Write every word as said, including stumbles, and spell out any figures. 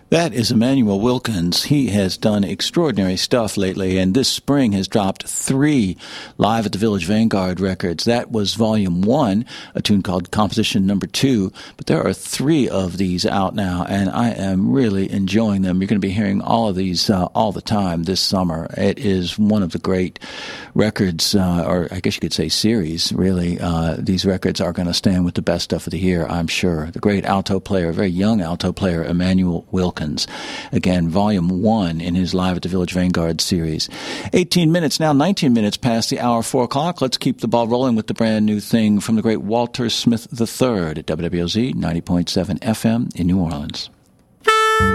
That is Emmanuel Wilkins. He has done extraordinary stuff lately, and this spring has dropped three Live at the Village Vanguard records. That was Volume one, a tune called Composition Number two, but there are three of these out now, and I am really enjoying them. You're going to be hearing all of these uh, all the time this summer. It is one of the great records, uh, or I guess you could say series, really. Uh, these records are going to stand with the best stuff of the year, I'm sure. The great alto player, very young alto player, Emmanuel Wilkins. Again, Volume one in his Live at the Village Vanguard series. eighteen minutes now, nineteen minutes past the hour, four o'clock. Let's keep the ball rolling with the brand new thing from the great Walter Smith the third at W W L Z ninety point seven F M in New Orleans.